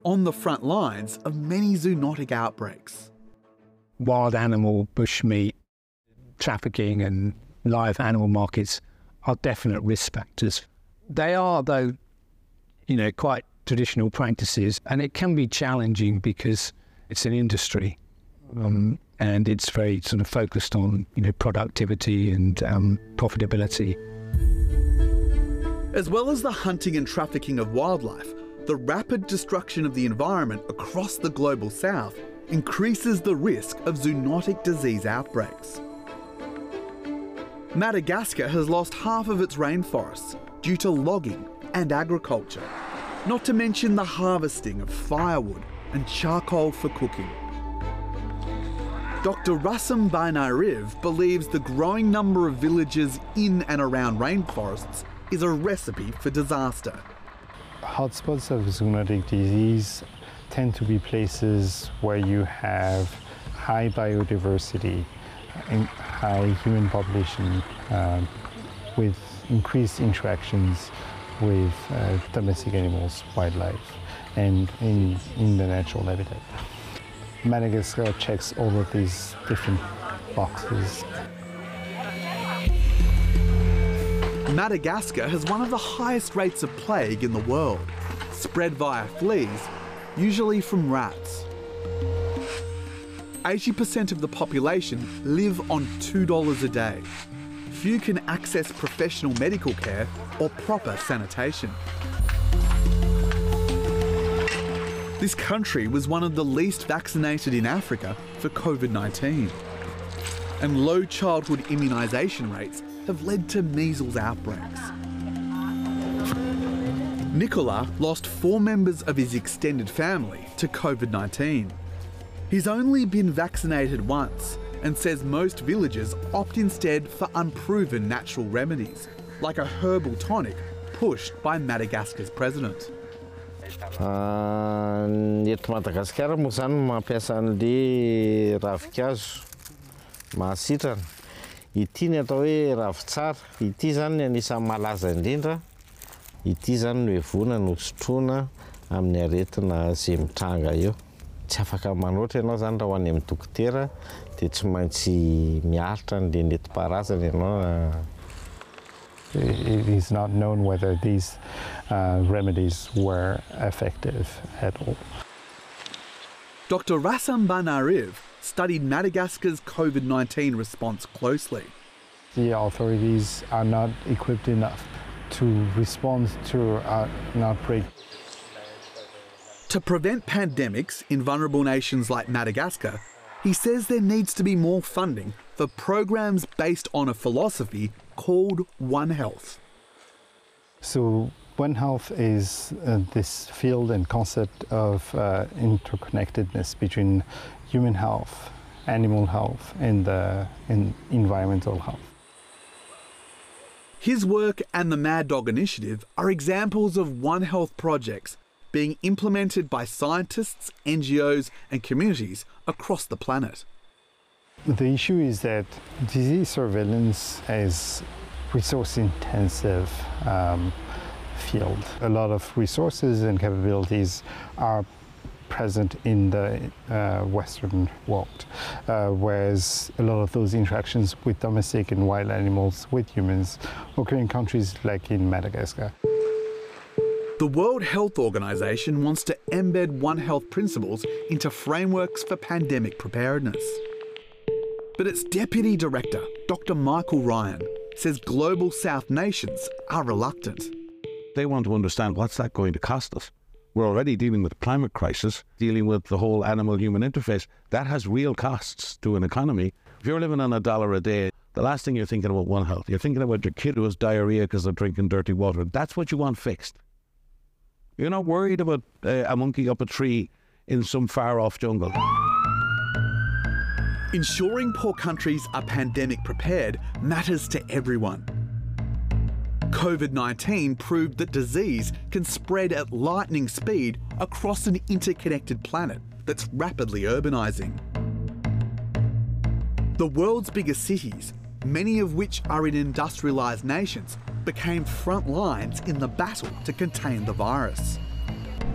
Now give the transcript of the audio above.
on the front lines of many zoonotic outbreaks. Wild animal, bushmeat, trafficking and live animal markets are definite risk factors. They are, though, quite traditional practices, and it can be challenging because it's an industry and it's very sort of focused on productivity and profitability. As well as the hunting and trafficking of wildlife, the rapid destruction of the environment across the global south increases the risk of zoonotic disease outbreaks. Madagascar has lost half of its rainforests due to logging and agriculture, not to mention the harvesting of firewood and charcoal for cooking. Dr. Rassam Bainariv believes the growing number of villages in and around rainforests is a recipe for disaster. Hotspots of zoonotic disease tend to be places where you have high biodiversity and high human population with increased interactions with domestic animals, wildlife, and in the natural habitat. Madagascar checks all of these different boxes. Madagascar has one of the highest rates of plague in the world, spread via fleas, usually from rats. 80% of the population live on $2 a day. Few can access professional medical care or proper sanitation. This country was one of the least vaccinated in Africa for COVID-19. And low childhood immunisation rates have led to measles outbreaks. Nicola lost 4 members of his extended family to COVID-19. He's only been vaccinated once and says most villagers opt instead for unproven natural remedies, like a herbal tonic pushed by Madagascar's president. Eto Madagasikara moa zany mampiasa an'le ravikazo mahasitrana. Ity ny atao hoe ravitsara. Ity zany ny anisan'ny malaza indrindra. Ity zany no hevona no sotroina amin'ny aretina izay mitranga eo. Tsy afaka manoatra ianao zany raha ho any amin'ny dokotera dia tsy maintsy miaritra an'le nentim-paharazana ianao. It is not known whether these remedies were effective at all. Dr. Rassam Bainariv studied Madagascar's COVID-19 response closely. The authorities are not equipped enough to respond to an outbreak. To prevent pandemics in vulnerable nations like Madagascar, he says there needs to be more funding for programs based on a philosophy called One Health. So One Health is this field and concept of interconnectedness between human health, animal health, and environmental health. His work and the Mad Dog Initiative are examples of One Health projects being implemented by scientists, NGOs and communities across the planet. The issue is that disease surveillance is resource-intensive field. A lot of resources and capabilities are present in the Western world, whereas a lot of those interactions with domestic and wild animals with humans occur in countries like in Madagascar. The World Health Organization wants to embed One Health principles into frameworks for pandemic preparedness. But its Deputy Director, Dr. Michael Ryan, says Global South nations are reluctant. They want to understand what's that going to cost us. We're already dealing with the climate crisis, dealing with the whole animal-human interface. That has real costs to an economy. If you're living on $1 a day, the last thing you're thinking about One Health. You're thinking about your kid who has diarrhea because they're drinking dirty water. That's what you want fixed. You're not worried about a monkey up a tree in some far-off jungle. Ensuring poor countries are pandemic prepared matters to everyone. COVID-19 proved that disease can spread at lightning speed across an interconnected planet that's rapidly urbanising. The world's biggest cities, many of which are in industrialised nations, became front lines in the battle to contain the virus.